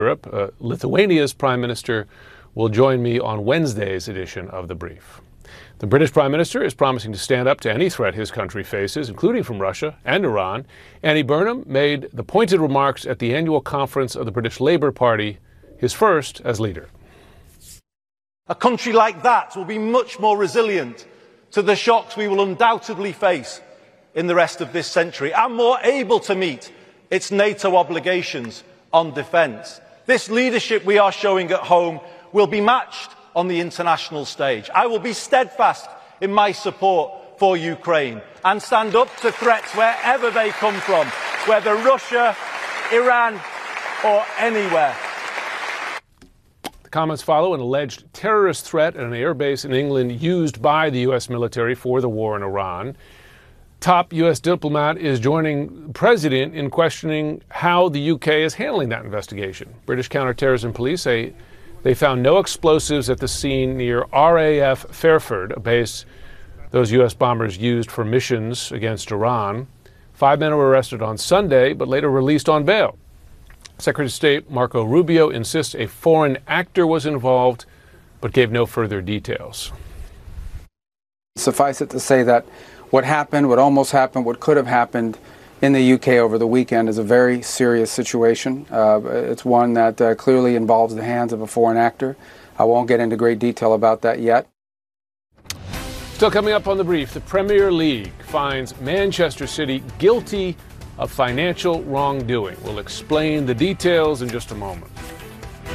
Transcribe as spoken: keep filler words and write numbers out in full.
Europe. Uh, Lithuania's Prime Minister will join me on Wednesday's edition of The Brief. The British Prime Minister is promising to stand up to any threat his country faces, including from Russia and Iran. Andy Burnham made the pointed remarks at the annual conference of the British Labour Party, his first as leader. A country like that will be much more resilient to the shocks we will undoubtedly face in the rest of this century, and more able to meet its NATO obligations on defence. This leadership we are showing at home will be matched on the international stage. I will be steadfast in my support for Ukraine and stand up to threats wherever they come from, whether Russia, Iran or anywhere. The comments follow an alleged terrorist threat at an airbase in England used by the U S military for the war in Iran. Top U S diplomat is joining the president in questioning how the U K is handling that investigation. British counterterrorism police say they found no explosives at the scene near R A F Fairford, a base those U S bombers used for missions against Iran. Five men were arrested on Sunday, but later released on bail. Secretary of State Marco Rubio insists a foreign actor was involved, but gave no further details. Suffice it to say that what happened, what almost happened, what could have happened in the U K over the weekend is a very serious situation. Uh, it's one that uh, clearly involves the hands of a foreign actor. I won't get into great detail about that yet. Still coming up on The Brief, the Premier League finds Manchester City guilty of financial wrongdoing. We'll explain the details in just a moment.